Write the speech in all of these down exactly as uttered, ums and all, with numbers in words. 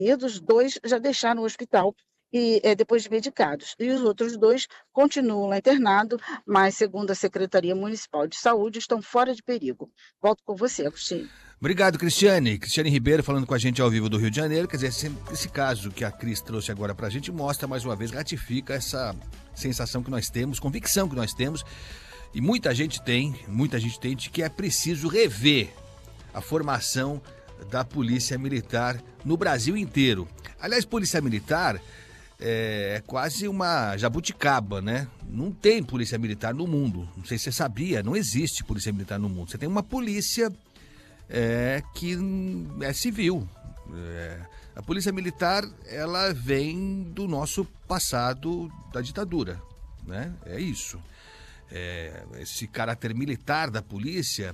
Os dois já deixaram o hospital e, é, depois de medicados. E os outros dois continuam lá internados, mas, segundo a Secretaria Municipal de Saúde, estão fora de perigo. Volto com você, Agostinho. Obrigado, Cristiane. Cristiane Ribeiro falando com a gente ao vivo do Rio de Janeiro. Quer dizer, esse, esse caso que a Cris trouxe agora pra gente mostra, mais uma vez, ratifica essa sensação que nós temos, convicção que nós temos, e muita gente tem, muita gente tem, de que é preciso rever a formação da Polícia Militar no Brasil inteiro. Aliás, Polícia Militar é, é quase uma jabuticaba, né? Não tem Polícia Militar no mundo. Não sei se você sabia, não existe Polícia Militar no mundo. Você tem uma polícia é, que é civil. É, a Polícia Militar, ela vem do nosso passado da ditadura, né? É isso. É, esse caráter militar da polícia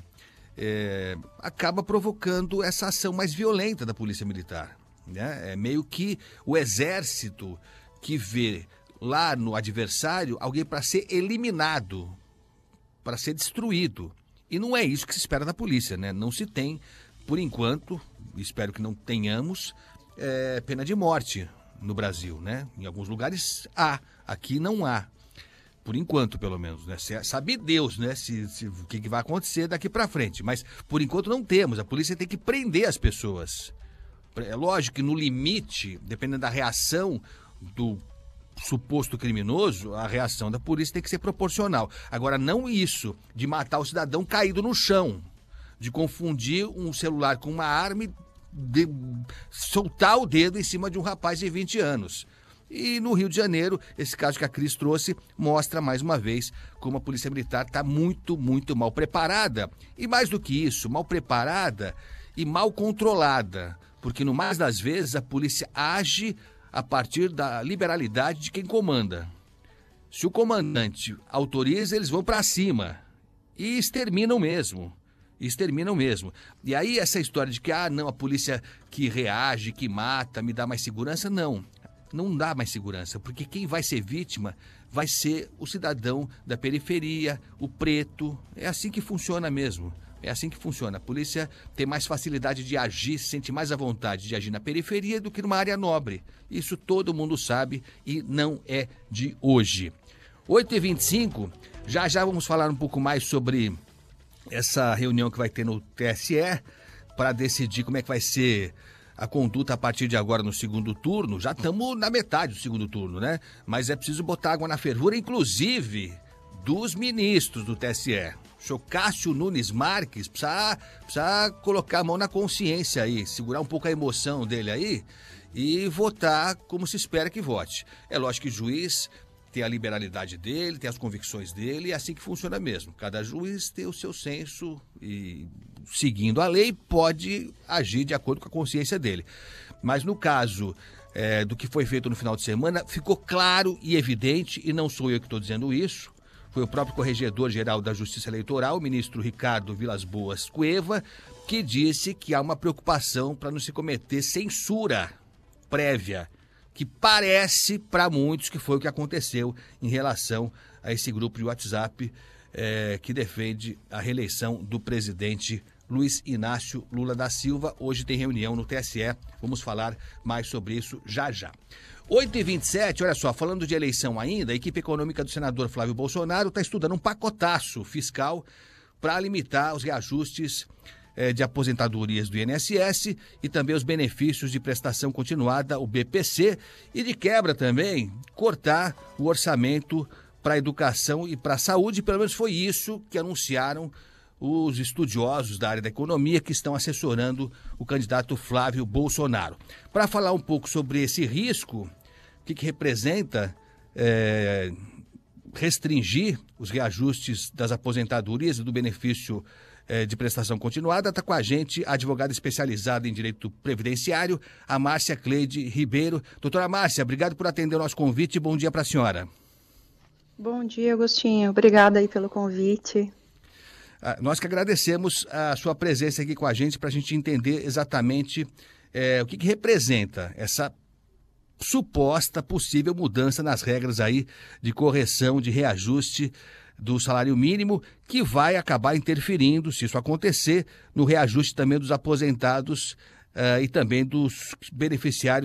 É, acaba provocando essa ação mais violenta da Polícia Militar, né? É meio que o exército que vê lá no adversário alguém para ser eliminado, para ser destruído. E não é isso que se espera da polícia, né? Não se tem, por enquanto, espero que não tenhamos, é, pena de morte no Brasil, né? Em alguns lugares há, aqui não há. Por enquanto, pelo menos, né? Sabe Deus, né? Se, se, o que, que vai acontecer daqui para frente. Mas, por enquanto, não temos. A polícia tem que prender as pessoas. É lógico que, no limite, dependendo da reação do suposto criminoso, a reação da polícia tem que ser proporcional. Agora, não isso de matar o cidadão caído no chão, de confundir um celular com uma arma e de soltar o dedo em cima de um rapaz de vinte anos. E no Rio de Janeiro, esse caso que a Cris trouxe mostra mais uma vez como a Polícia Militar está muito, muito mal preparada. E mais do que isso, mal preparada e mal controlada. Porque no mais das vezes a polícia age a partir da liberalidade de quem comanda. Se o comandante autoriza, eles vão para cima e exterminam mesmo. Exterminam mesmo. E aí essa história de que, ah, não, a polícia que reage, que mata, me dá mais segurança, não. Não dá mais segurança, porque quem vai ser vítima vai ser o cidadão da periferia, o preto. É assim que funciona mesmo. É assim que funciona. A polícia tem mais facilidade de agir, sente mais à vontade de agir na periferia do que numa área nobre. Isso todo mundo sabe e não é de hoje. oito e vinte e cinco, já já vamos falar um pouco mais sobre essa reunião que vai ter no T S E para decidir como é que vai ser a conduta a partir de agora no segundo turno. Já estamos na metade do segundo turno, né? Mas é preciso botar água na fervura, inclusive dos ministros do T S E. O senhor Cássio Nunes Marques precisa, precisa colocar a mão na consciência aí, segurar um pouco a emoção dele aí e votar como se espera que vote. É lógico que o juiz tem a liberalidade dele, tem as convicções dele, é assim que funciona mesmo. Cada juiz tem o seu senso e, seguindo a lei, pode agir de acordo com a consciência dele. Mas no caso é, do que foi feito no final de semana, ficou claro e evidente, e não sou eu que estou dizendo isso, foi o próprio Corregedor-Geral da Justiça Eleitoral, o ministro Ricardo Vilas Boas Cueva, que disse que há uma preocupação para não se cometer censura prévia, que parece para muitos que foi o que aconteceu em relação a esse grupo de WhatsApp é, que defende a reeleição do presidente Luiz Inácio Lula da Silva. Hoje tem reunião no T S E, vamos falar mais sobre isso já já. oito e vinte e sete, olha só, falando de eleição ainda, a equipe econômica do senador Flávio Bolsonaro está estudando um pacotaço fiscal para limitar os reajustes de aposentadorias do I N S S e também os benefícios de prestação continuada, o B P C, e de quebra também cortar o orçamento para a educação e para a saúde. Pelo menos foi isso que anunciaram os estudiosos da área da economia que estão assessorando o candidato Flávio Bolsonaro. Para falar um pouco sobre esse risco, o que, que representa é, restringir os reajustes das aposentadorias e do benefício de prestação continuada, está com a gente a advogada especializada em direito previdenciário, a Márcia Cleide Ribeiro. Doutora Márcia, obrigado por atender o nosso convite e bom dia para a senhora. Bom dia, Agostinho. Obrigada aí pelo convite. Ah, nós que agradecemos a sua presença aqui com a gente para a gente entender exatamente é, o que, que representa essa suposta possível mudança nas regras aí de correção, de reajuste do salário mínimo, que vai acabar interferindo, se isso acontecer, no reajuste também dos aposentados uh, e também dos beneficiários